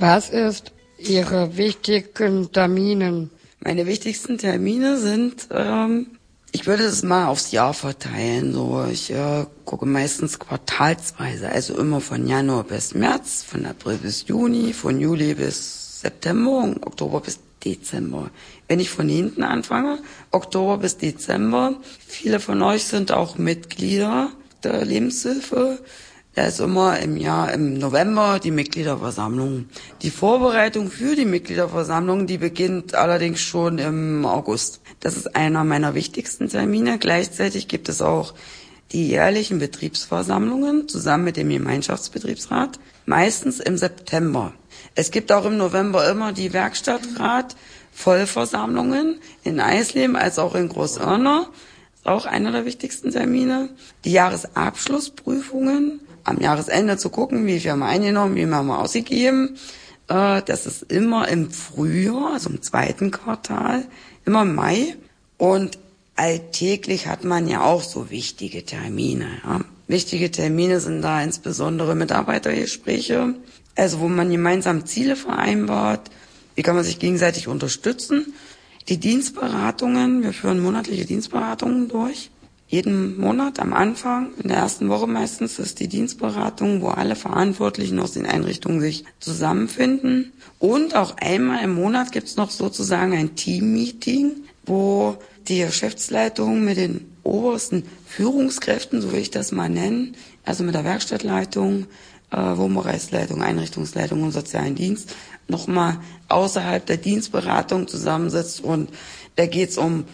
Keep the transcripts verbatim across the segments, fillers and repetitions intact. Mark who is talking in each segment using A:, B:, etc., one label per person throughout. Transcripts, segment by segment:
A: Was ist Ihre wichtigsten Termine?
B: Meine wichtigsten Termine sind, ähm, ich würde es mal aufs Jahr verteilen. So, ich äh, gucke meistens quartalsweise, also immer von Januar bis März, von April bis Juni, von Juli bis September und Oktober bis Dezember. Wenn ich von hinten anfange, Oktober bis Dezember, viele von euch sind auch Mitglieder der Lebenshilfe. Da ist immer im Jahr, im November die Mitgliederversammlung. Die Vorbereitung für die Mitgliederversammlung, die beginnt allerdings schon im August. Das ist einer meiner wichtigsten Termine. Gleichzeitig gibt es auch die jährlichen Betriebsversammlungen zusammen mit dem Gemeinschaftsbetriebsrat, meistens im September. Es gibt auch im November immer die Werkstattrat Vollversammlungen in Eisleben als auch in Großörna. Ist auch einer der wichtigsten Termine. Die Jahresabschlussprüfungen, am Jahresende zu gucken, wie viel haben wir eingenommen, wie viel haben wir ausgegeben. Das ist immer im Frühjahr, also im zweiten Quartal, immer im Mai. Und alltäglich hat man ja auch so wichtige Termine. Ja. Wichtige Termine sind da insbesondere Mitarbeitergespräche, also wo man gemeinsam Ziele vereinbart, wie kann man sich gegenseitig unterstützen. Die Dienstberatungen, wir führen monatliche Dienstberatungen durch. Jeden Monat am Anfang, in der ersten Woche meistens, ist die Dienstberatung, wo alle Verantwortlichen aus den Einrichtungen sich zusammenfinden. Und auch einmal im Monat gibt es noch sozusagen ein Team-Meeting, wo die Geschäftsleitung mit den obersten Führungskräften, so will ich das mal nennen, also mit der Werkstattleitung, äh, Wohnbereichsleitung, Einrichtungsleitung und sozialen Dienst, nochmal außerhalb der Dienstberatung zusammensitzt. Und da geht es um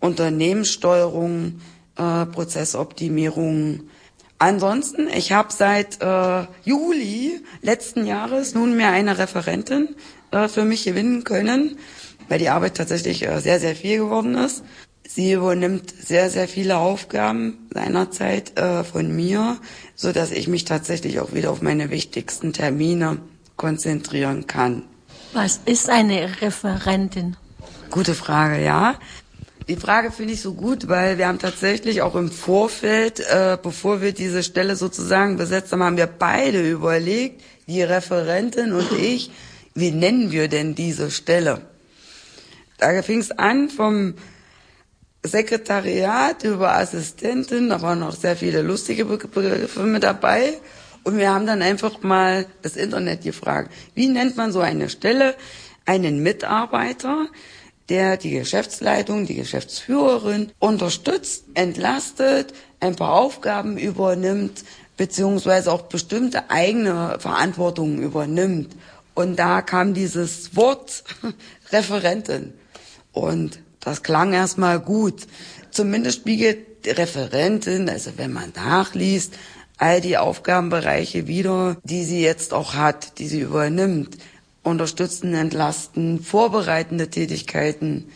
B: Unternehmenssteuerung, äh, Prozessoptimierung. Ansonsten, ich habe seit äh, Juli letzten Jahres nunmehr eine Referentin äh, für mich gewinnen können, weil die Arbeit tatsächlich äh, sehr, sehr viel geworden ist. Sie übernimmt sehr, sehr viele Aufgaben seinerzeit äh, von mir, so dass ich mich tatsächlich auch wieder auf meine wichtigsten Termine konzentrieren kann.
C: Was ist eine Referentin?
B: Gute Frage, ja. Die Frage finde ich so gut, weil wir haben tatsächlich auch im Vorfeld, äh, bevor wir diese Stelle sozusagen besetzt haben, haben wir beide überlegt, die Referentin und ich, wie nennen wir denn diese Stelle? Da fing es an vom Sekretariat über Assistentin, da waren noch sehr viele lustige Begriffe mit dabei. Und wir haben dann einfach mal das Internet gefragt, wie nennt man so eine Stelle, einen Mitarbeiter, der die Geschäftsleitung, die Geschäftsführerin unterstützt, entlastet, ein paar Aufgaben übernimmt, beziehungsweise auch bestimmte eigene Verantwortungen übernimmt. Und da kam dieses Wort Referentin. Und das klang erstmal gut. Zumindest spiegelt die Referentin, also wenn man nachliest, all die Aufgabenbereiche wieder, die sie jetzt auch hat, die sie übernimmt. Unterstützen, entlasten, vorbereitende Tätigkeiten.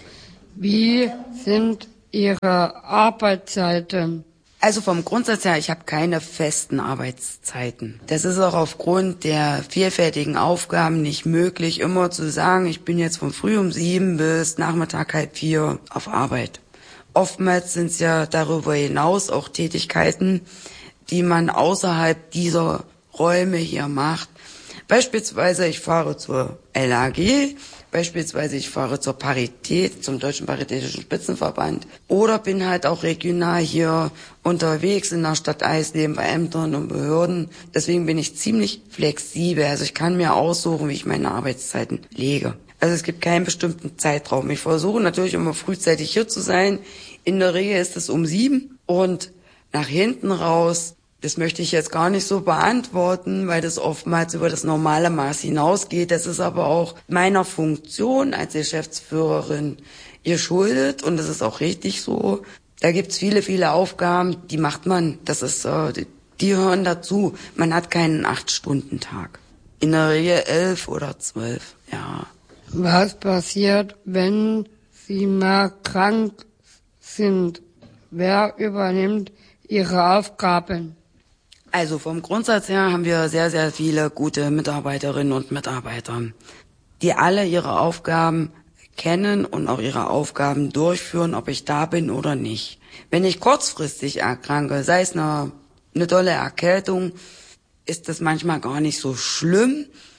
A: Wie sind Ihre Arbeitszeiten?
B: Also vom Grundsatz her, ich habe keine festen Arbeitszeiten. Das ist auch aufgrund der vielfältigen Aufgaben nicht möglich, immer zu sagen, ich bin jetzt von früh um sieben bis Nachmittag halb vier auf Arbeit. Oftmals sind es ja darüber hinaus auch Tätigkeiten, die man außerhalb dieser Räume hier macht. Beispielsweise ich fahre zur L A G, beispielsweise ich fahre zur Parität, zum Deutschen Paritätischen Spitzenverband oder bin halt auch regional hier unterwegs in der Stadt Eisleben bei Ämtern und Behörden. Deswegen bin ich ziemlich flexibel, also ich kann mir aussuchen, wie ich meine Arbeitszeiten lege. Also es gibt keinen bestimmten Zeitraum. Ich versuche natürlich immer frühzeitig hier zu sein. In der Regel ist es um sieben und nach hinten raus, das möchte ich jetzt gar nicht so beantworten, weil das oftmals über das normale Maß hinausgeht. Das ist aber auch meiner Funktion als Geschäftsführerin geschuldet und das ist auch richtig so. Da gibt's viele, viele Aufgaben, die macht man, das ist, äh, die hören dazu. Man hat keinen Acht-Stunden-Tag. In der Regel elf oder zwölf, ja.
A: Was passiert, wenn Sie mal krank sind? Wer übernimmt Ihre Aufgaben?
B: Also vom Grundsatz her haben wir sehr, sehr viele gute Mitarbeiterinnen und Mitarbeiter, die alle ihre Aufgaben kennen und auch ihre Aufgaben durchführen, ob ich da bin oder nicht. Wenn ich kurzfristig erkranke, sei es eine, eine dolle Erkältung, ist das manchmal gar nicht so schlimm.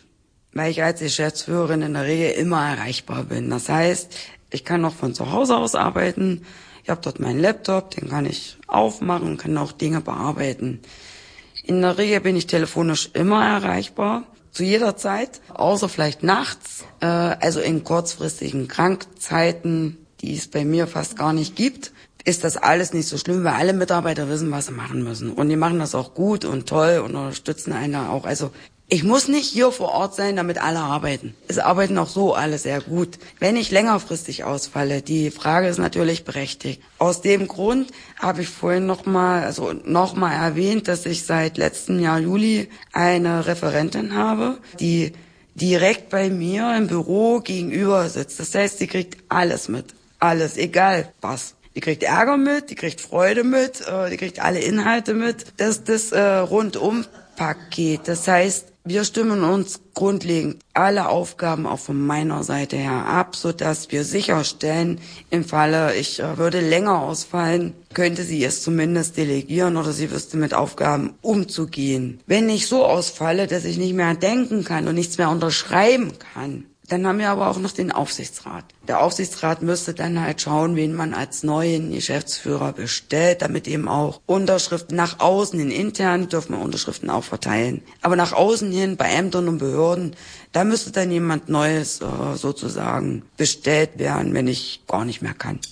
B: weil ich als Geschäftsführerin in der Regel immer erreichbar bin. Das heißt, ich kann auch von zu Hause aus arbeiten. Ich habe dort meinen Laptop, den kann ich aufmachen und kann auch Dinge bearbeiten. In der Regel bin ich telefonisch immer erreichbar, zu jeder Zeit, außer vielleicht nachts, äh, also in kurzfristigen Krankzeiten, die es bei mir fast gar nicht gibt, ist das alles nicht so schlimm, weil alle Mitarbeiter wissen, was sie machen müssen. Und die machen das auch gut und toll und unterstützen einen da auch. Also ich muss nicht hier vor Ort sein, damit alle arbeiten. Es arbeiten auch so alle sehr gut. Wenn ich längerfristig ausfalle, die Frage ist natürlich berechtigt. Aus dem Grund habe ich vorhin nochmal, also nochmal erwähnt, dass ich seit letztem Jahr Juli eine Referentin habe, die direkt bei mir im Büro gegenüber sitzt. Das heißt, sie kriegt alles mit. Alles, egal was. Die kriegt Ärger mit, die kriegt Freude mit, die kriegt alle Inhalte mit. Das ist das äh, Rundum-Paket. Das heißt, wir stimmen uns grundlegend alle Aufgaben auch von meiner Seite her ab, sodass wir sicherstellen, im Falle ich äh, würde länger ausfallen, könnte sie es zumindest delegieren oder sie wüsste mit Aufgaben umzugehen. Wenn ich so ausfalle, dass ich nicht mehr denken kann und nichts mehr unterschreiben kann, dann haben wir aber auch noch den Aufsichtsrat. Der Aufsichtsrat müsste dann halt schauen, wen man als neuen Geschäftsführer bestellt, damit eben auch Unterschriften nach außen hin, intern dürfen wir Unterschriften auch verteilen. Aber nach außen hin, bei Ämtern und Behörden, da müsste dann jemand Neues äh, sozusagen bestellt werden, wenn ich gar nicht mehr kann.